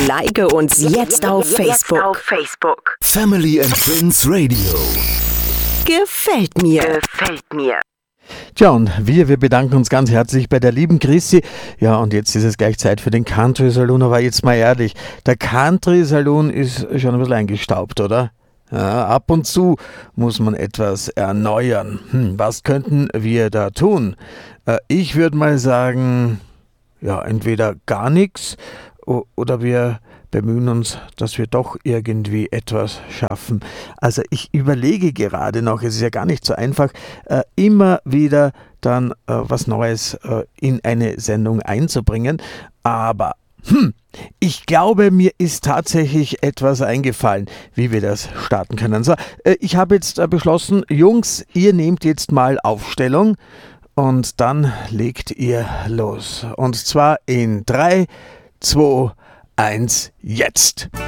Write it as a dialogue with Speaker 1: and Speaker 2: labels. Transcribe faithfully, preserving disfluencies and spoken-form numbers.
Speaker 1: Like uns jetzt auf Facebook. auf Facebook.
Speaker 2: Family and Friends Radio.
Speaker 1: Gefällt mir. Gefällt mir.
Speaker 3: Tja, und wir, wir bedanken uns ganz herzlich bei der lieben Chrissy. Ja, und jetzt ist es gleich Zeit für den Country Saloon, aber jetzt mal ehrlich, der Country Saloon ist schon ein bisschen eingestaubt, oder? Ja, ab und zu muss man etwas erneuern. Hm, was könnten wir da tun? Äh, ich würde mal sagen, ja, entweder gar nichts oder wir bemühen uns, dass wir doch irgendwie etwas schaffen. Also ich überlege gerade noch, es ist ja gar nicht so einfach, äh, immer wieder dann äh, was Neues äh, in eine Sendung einzubringen, aber hm, ich glaube, mir ist tatsächlich etwas eingefallen, wie wir das starten können. So, äh, ich habe jetzt äh, beschlossen, Jungs, ihr nehmt jetzt mal Aufstellung und dann legt ihr los. Und zwar in drei, zwei, eins, jetzt!